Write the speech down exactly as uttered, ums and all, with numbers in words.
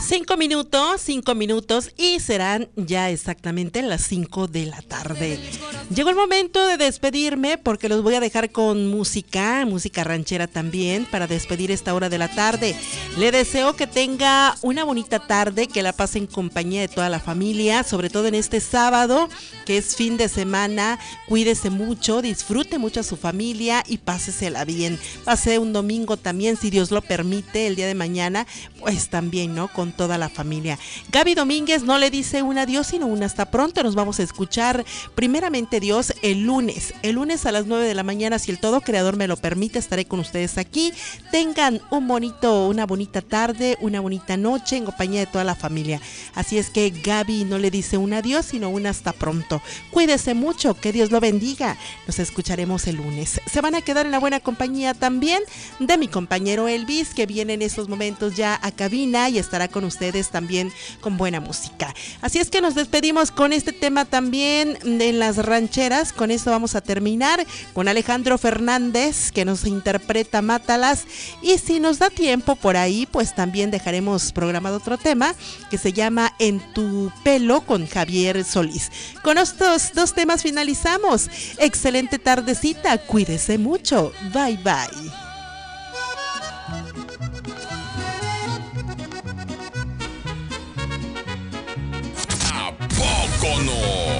Cinco minutos, cinco minutos y serán ya exactamente las cinco de la tarde. Llegó el momento de despedirme porque los voy a dejar con música, música ranchera también para despedir esta hora de la tarde. Le deseo que tenga una bonita tarde, que la pase en compañía de toda la familia, sobre todo en este sábado que es fin de semana. Cuídese mucho, disfrute mucho a su familia y pásesela bien. Pase un domingo también, si Dios lo permite, el día de mañana, pues también, ¿no? Con toda la familia. Gaby Domínguez no le dice un adiós, sino un hasta pronto. Nos vamos a escuchar primeramente Dios el lunes. El lunes a las nueve de la mañana, si el todo creador me lo permite, estaré con ustedes aquí. Tengan un bonito, una bonita tarde, una bonita noche en compañía de toda la familia. Así es que Gaby no le dice un adiós, sino un hasta pronto. Cuídese mucho, que Dios lo bendiga. Nos escucharemos el lunes. Se van a quedar en la buena compañía también de mi compañero Elvis, que viene en estos momentos ya a cabina y estará con ustedes también con buena música. Así es que nos despedimos con este tema también en las rancheras. Con esto vamos a terminar con Alejandro Fernández, que nos interpreta Mátalas, y si nos da tiempo por ahí, pues también dejaremos programado otro tema que se llama En tu pelo con Javier Solís. Con estos dos temas finalizamos. Excelente tardecita, cuídese mucho, bye bye. ¿A poco no?